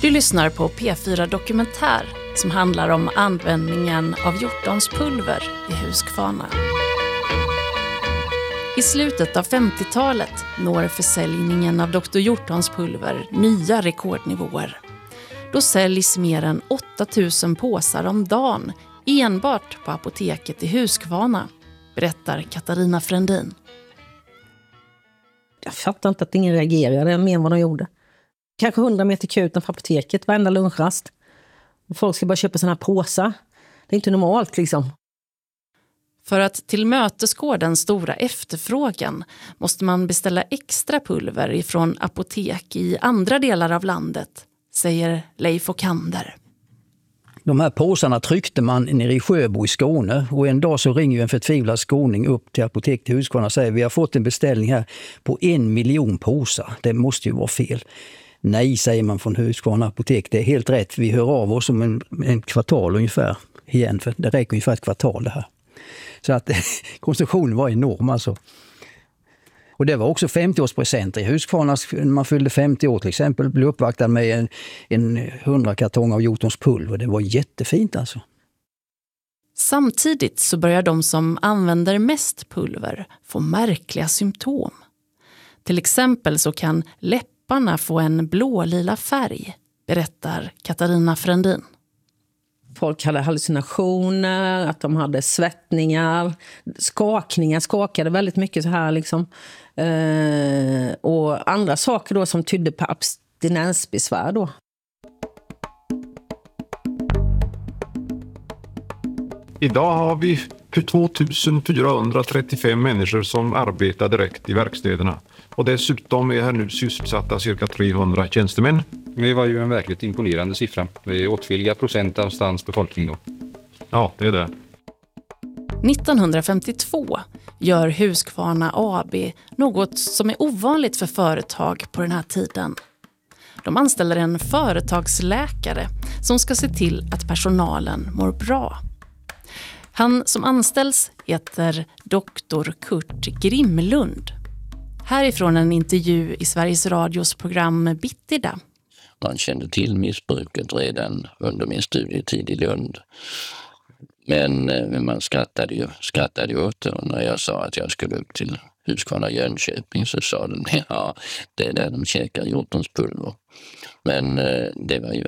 Du lyssnar på P4 Dokumentär som handlar om användningen av hjortonspulver i Huskvarna. I slutet av 50-talet når försäljningen av Dr. Hjortonspulver nya rekordnivåer. Då säljs mer än 8000 påsar om dagen enbart på apoteket i Huskvarna, berättar Katarina Frändin. Jag fattar inte att ingen reagerade mer än vad de gjorde. Kanske 100 meter kuten för apoteket, varenda lunchrast. Folk ska bara köpa såna här påsar. Det är inte normalt liksom. För att tillmötesgå den stora efterfrågan måste man beställa extra pulver ifrån apotek i andra delar av landet, säger Leif Okander. De här påsarna tryckte man nere i Sjöbo i Skåne, och en dag så ringer en förtvivlad skåning upp till apoteket i Huskvarna och säger: vi har fått en beställning här på 1 miljon påsar. Det måste ju vara fel. Nej, säger man från Huskvarna apotek, det är helt rätt. Vi hör av oss om en kvartal ungefär igen, för det räcker ungefär ett kvartal det här. Så att konstruktionen var enorm alltså. Och det var också 50-årspresenter i Huskvarna. Man fyllde 50 år till exempel, blev uppvaktad med en 100 kartong av hjortonspulver. Det var jättefint alltså. Samtidigt så börjar de som använder mest pulver få märkliga symptom. Till exempel så kan läpparna få en blålila färg, berättar Katarina Frändin. Folk hade hallucinationer, att de hade svettningar, skakningar, skakade väldigt mycket så här liksom. Och andra saker då som tydde på abstinensbesvär då. Idag har vi 2435 människor som arbetar direkt i verkstäderna. Och dessutom är här nu sysselsatta cirka 300 tjänstemän. Det var ju en verkligt imponerande siffra. Det är åtskilliga procent av stans befolkning då. Ja, det är det. 1952 gör Huskvarna AB något som är ovanligt för företag på den här tiden. De anställer en företagsläkare som ska se till att personalen mår bra. Han som anställs heter Dr. Kurt Grimlund. Härifrån en intervju i Sveriges Radios program Bittida. Man kände till missbruket redan under min studietid i Lund. Men man skrattade ju åt det. Och när jag sa att jag skulle upp till Huskvarna Jönköping så sa de, ja, det är där de käkar hjortonspulver. Men det var ju